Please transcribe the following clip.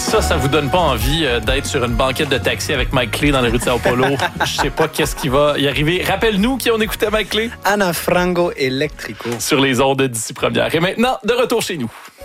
ça vous donne pas envie d'être sur une banquette de taxi avec Mike Clay dans les rues de Sao Paulo. Je sais pas qu'est-ce qui va y arriver. Rappelle-nous qui on écoutait Mike Clay. Ana Frango Electrico. Sur les ondes d'ici première. Et maintenant, de retour chez nous.